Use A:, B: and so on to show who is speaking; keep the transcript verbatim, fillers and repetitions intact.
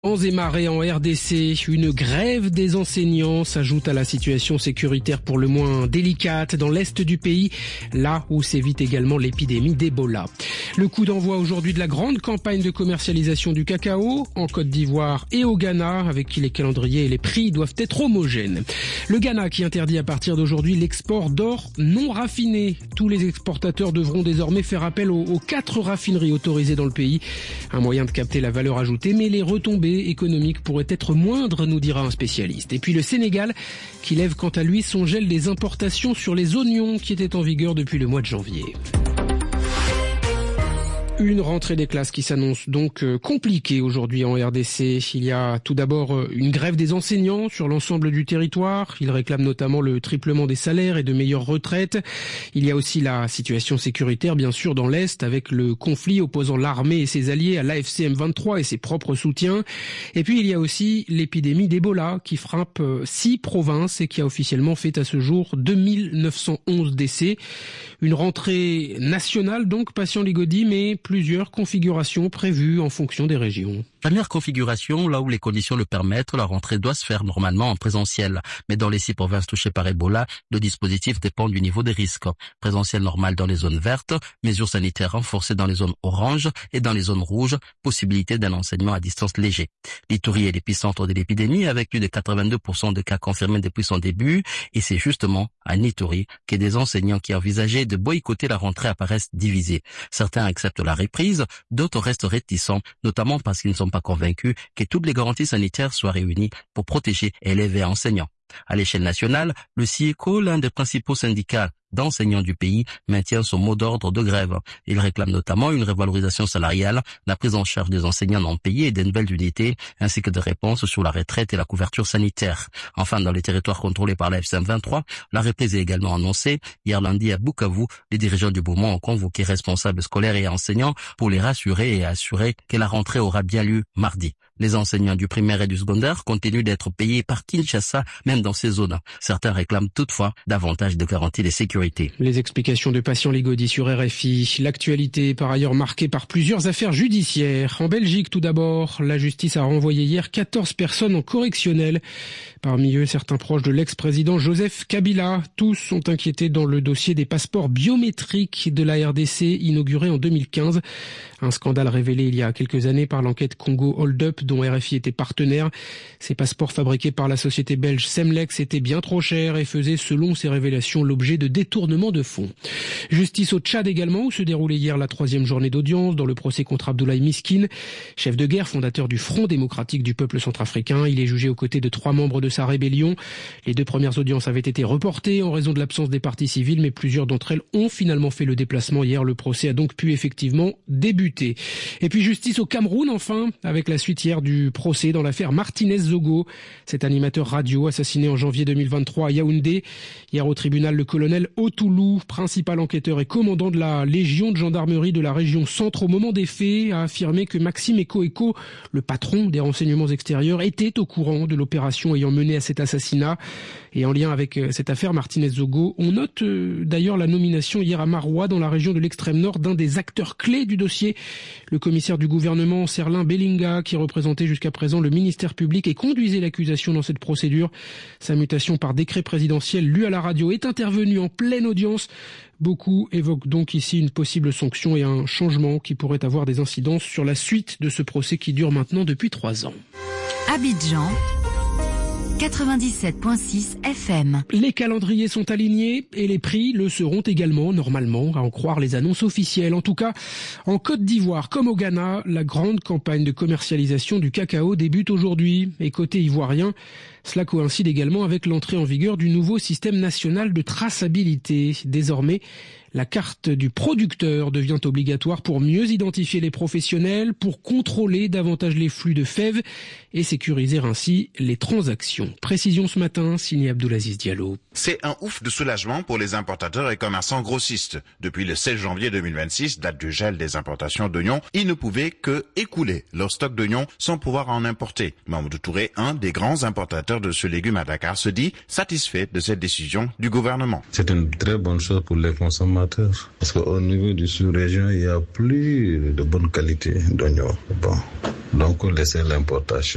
A: Vents et marées en R D C, une grève des enseignants s'ajoute à la situation sécuritaire pour le moins délicate dans l'est du pays, là où sévit également l'épidémie d'Ebola. Le coup d'envoi aujourd'hui de la grande campagne de commercialisation du cacao en Côte d'Ivoire et au Ghana, avec qui les calendriers et les prix doivent être homogènes. Le Ghana qui interdit à partir d'aujourd'hui l'export d'or non raffiné. Tous les exportateurs devront désormais faire appel aux, aux quatre raffineries autorisées dans le pays. Un moyen de capter la valeur ajoutée, mais les retombées économique pourrait être moindre, nous dira un spécialiste. Et puis le Sénégal qui lève quant à lui son gel des importations sur les oignons qui était en vigueur depuis le mois de janvier. Une rentrée des classes qui s'annonce donc compliquée aujourd'hui en R D C. Il y a tout d'abord une grève des enseignants sur l'ensemble du territoire. Ils réclament notamment le triplement des salaires et de meilleures retraites. Il y a aussi la situation sécuritaire, bien sûr, dans l'Est, avec le conflit opposant l'armée et ses alliés à l'A F C M vingt-trois et ses propres soutiens. Et puis il y a aussi l'épidémie d'Ebola qui frappe six provinces et qui a officiellement fait à ce jour deux mille neuf cent onze décès. Une rentrée nationale donc, patient Ligodi, mais plusieurs configurations prévues en fonction des régions.
B: Première configuration, là où les conditions le permettent, la rentrée doit se faire normalement en présentiel. Mais dans les six provinces touchées par Ebola, le dispositif dépend du niveau des risques. Présentiel normal dans les zones vertes, mesures sanitaires renforcées dans les zones oranges et dans les zones rouges, possibilité d'un enseignement à distance léger. L'Ituri est l'épicentre de l'épidémie avec plus de quatre-vingt-deux pour cent de cas confirmés depuis son début. Et c'est justement à Ituri que des enseignants qui envisageaient de boycotter la rentrée apparaissent divisés. Certains acceptent la reprise, d'autres restent réticents, notamment parce qu'ils ne sont pas convaincus que toutes les garanties sanitaires soient réunies pour protéger élèves et enseignants. À l'échelle nationale, le SIECO, l'un des principaux syndicats d'enseignants du pays, maintient son mot d'ordre de grève. Il réclame notamment une revalorisation salariale, la prise en charge des enseignants non payés et des nouvelles unités, ainsi que des réponses sur la retraite et la couverture sanitaire. Enfin, dans les territoires contrôlés par l'A F C M vingt-trois, la reprise est également annoncée. Hier lundi à Bukavu, les dirigeants du mouvement ont convoqué responsables scolaires et enseignants pour les rassurer et assurer que la rentrée aura bien lieu mardi. Les enseignants du primaire et du secondaire continuent d'être payés par Kinshasa, même dans ces zones. Certains réclament toutefois davantage de garanties de sécurité.
A: Les explications de Patient Ligodi sur R F I. L'actualité par ailleurs marquée par plusieurs affaires judiciaires. En Belgique tout d'abord, la justice a renvoyé hier quatorze personnes en correctionnel. Parmi eux, certains proches de l'ex-président Joseph Kabila. Tous sont inquiétés dans le dossier des passeports biométriques de la R D C inauguré en deux mille quinze. Un scandale révélé il y a quelques années par l'enquête Congo Hold Up dont R F I était partenaire. Ces passeports fabriqués par la société belge Semlex étaient bien trop chers et faisaient, selon ces révélations, l'objet de détournement de fonds. Justice au Tchad également, où se déroulait hier la troisième journée d'audience dans le procès contre Abdoulaye Miskin, chef de guerre, fondateur du Front démocratique du peuple centrafricain. Il est jugé aux côtés de trois membres de sa rébellion. Les deux premières audiences avaient été reportées en raison de l'absence des parties civiles, mais plusieurs d'entre elles ont finalement fait le déplacement hier. Le procès a donc pu effectivement débuter. Et puis justice au Cameroun enfin, avec la suite hier du procès dans l'affaire Martinez Zogo, cet animateur radio assassiné en janvier deux mille vingt-trois à Yaoundé. Hier au tribunal, le colonel Otoulou, principal enquêteur et commandant de la Légion de gendarmerie de la région centre au moment des faits, a affirmé que Maxime Eko Eko, le patron des renseignements extérieurs, était au courant de l'opération ayant mené à cet assassinat. Et en lien avec cette affaire Martinez Zogo, on note d'ailleurs la nomination hier à Maroua, dans la région de l'extrême nord, d'un des acteurs clés du dossier, le commissaire du gouvernement Serlin Bellinga, qui représentait jusqu'à présent le ministère public et conduisait l'accusation dans cette procédure. Sa mutation par décret présidentiel lu à la radio est intervenue en pleine audience. Beaucoup évoquent donc ici une possible sanction et un changement qui pourrait avoir des incidences sur la suite de ce procès qui dure maintenant depuis trois ans.
C: Abidjan quatre-vingt-dix-sept virgule six F M.
A: Les calendriers sont alignés et les prix le seront également, normalement, à en croire les annonces officielles. En tout cas, en Côte d'Ivoire comme au Ghana, la grande campagne de commercialisation du cacao débute aujourd'hui. Et côté ivoirien, cela coïncide également avec l'entrée en vigueur du nouveau système national de traçabilité. Désormais, la carte du producteur devient obligatoire pour mieux identifier les professionnels, pour contrôler davantage les flux de fèves et sécuriser ainsi les transactions. Précision ce matin, signé Abdoulaziz Diallo.
D: C'est un ouf de soulagement pour les importateurs et commerçants grossistes. Depuis le seize janvier deux mille vingt-six, date du gel des importations d'oignons, ils ne pouvaient que écouler leur stock d'oignons sans pouvoir en importer. Mamadou Touré, un des grands importateurs de ce légume à Dakar, se dit satisfait de cette décision du gouvernement.
E: C'est une très bonne chose pour les consommateurs. Parce qu'au niveau du sous-région, il n'y a plus de bonne qualité d'oignons. Bon. Donc, on laisse l'importation.